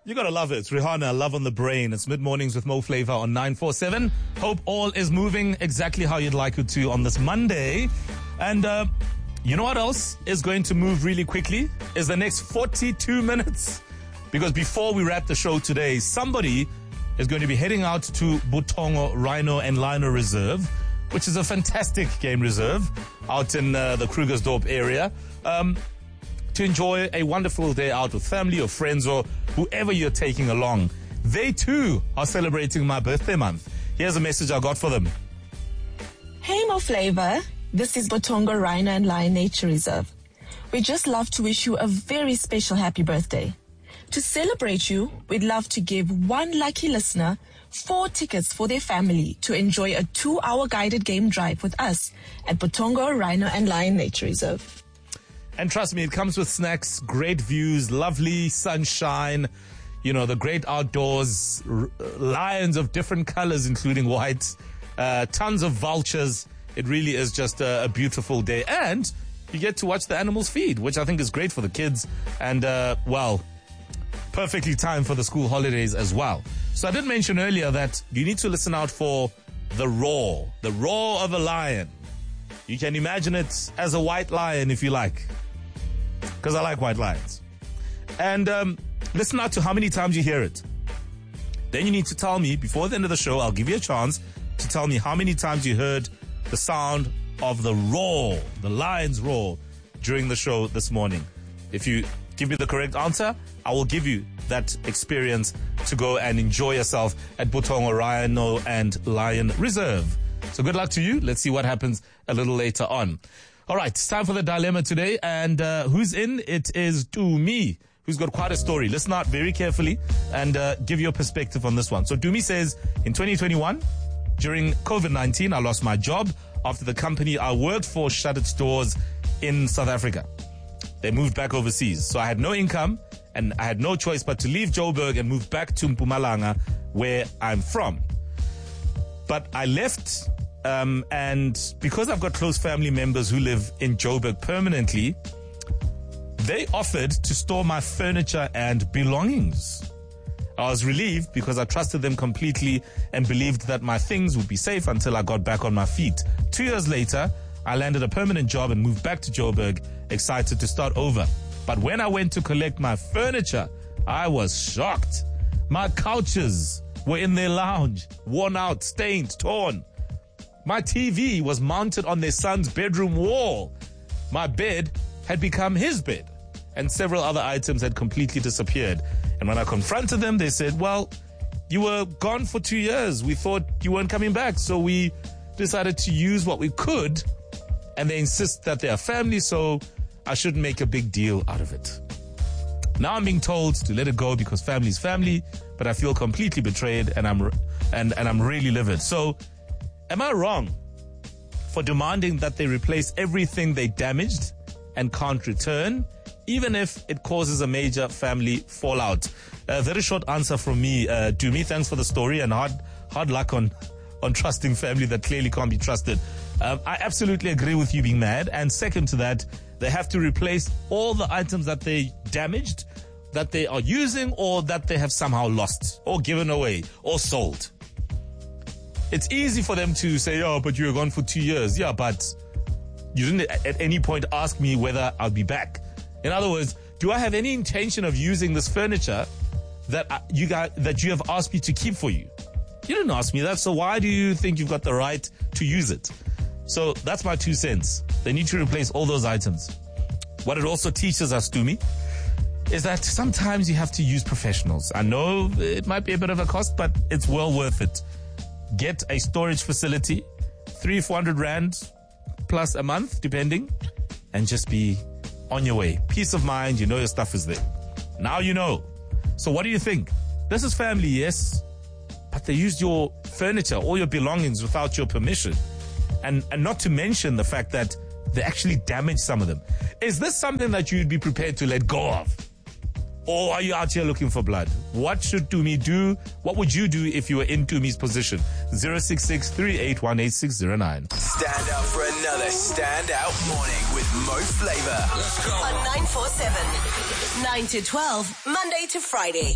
You gotta love it. It's Rihanna, Love on the Brain. It's mid-mornings with Mo Flavor on 947. Hope all is moving exactly how you'd like it to on this Monday. And you know what else is going to move really quickly? Is the next 42 minutes. Because before we wrap the show today, somebody is going to be heading out to Butongo Rhino and Lino Reserve, which is a fantastic game reserve out in the Krugersdorp area. To enjoy a wonderful day out with family or friends or whoever you're taking along. They too are celebrating my birthday month. Here's a message I got for them. Hey Mo Flavor, this is Butongo Rhino and Lion Nature Reserve. We just love to wish you a very special happy birthday. To celebrate you, we'd love to give one lucky listener 4 tickets for their family to enjoy a 2-hour guided game drive with us at Butongo Rhino and Lion Nature Reserve. And trust me, it comes with snacks, great views, lovely sunshine, you know, the great outdoors, lions of different colors, including white, tons of vultures. It really is just a beautiful day. And you get to watch the animals feed, which I think is great for the kids. And, perfectly timed for the school holidays as well. So I did mention earlier that you need to listen out for the roar of a lion. You can imagine it as a white lion if you like. Because I like white lions. And listen out to how many times you hear it. Then you need to tell me, before the end of the show, I'll give you a chance to tell me how many times you heard the sound of the roar, the lion's roar, during the show this morning. If you give me the correct answer, I will give you that experience to go and enjoy yourself at Butongo Rhino and Lion Reserve. So good luck to you. Let's see what happens a little later on. All right, it's time for the dilemma today. And who's in? It is Dumi, who's got quite a story. Listen out very carefully and give your perspective on this one. So Dumi says, in 2021, during COVID-19, I lost my job after the company I worked for shut its doors in South Africa. They moved back overseas. So I had no income and I had no choice but to leave Joburg and move back to Mpumalanga, where I'm from. But I left... and because I've got close family members who live in Joburg permanently, they offered to store my furniture and belongings. I was relieved because I trusted them completely and believed that my things would be safe until I got back on my feet. 2 years later, I landed a permanent job and moved back to Joburg, excited to start over. But when I went to collect my furniture, I was shocked. My couches were in their lounge, worn out, stained, torn. My TV was mounted on their son's bedroom wall. My bed had become his bed, and several other items had completely disappeared. And when I confronted them, they said, well, you were gone for 2 years. We thought you weren't coming back, so we decided to use what we could. And they insist that they are family, so I shouldn't make a big deal out of it. Now I'm being told to let it go because family is family, but I feel completely betrayed and I'm really livid. So am I wrong for demanding that they replace everything they damaged and can't return, even if it causes a major family fallout? A very short answer from me. Dumi, thanks for the story and hard luck on trusting family that clearly can't be trusted. I absolutely agree with you being mad. And second to that, they have to replace all the items that they damaged, that they are using, or that they have somehow lost or given away or sold. It's easy for them to say, oh, but you were gone for 2 years. Yeah, but you didn't at any point ask me whether I'll be back. In other words, do I have any intention of using this furniture that you have asked me to keep for you? You didn't ask me that, so why do you think you've got the right to use it? So that's my 2 cents. They need to replace all those items. What it also teaches us, Dumi, is that sometimes you have to use professionals. I know it might be a bit of a cost, but it's well worth it. Get a storage facility, 300-400 rand plus a month, depending, and just be on your way. Peace of mind, you know your stuff is there. Now you know. So what do you think? This is family, yes, but they used your furniture, all your belongings without your permission. And not to mention the fact that they actually damaged some of them. Is this something that you'd be prepared to let go of? Or are you out here looking for blood? What should Dumi do? What would you do if you were in Dumi's position? 066-381-8609. Stand up for another standout morning with Mo Flavor. Let's go. On 947. 9 to 12, Monday to Friday.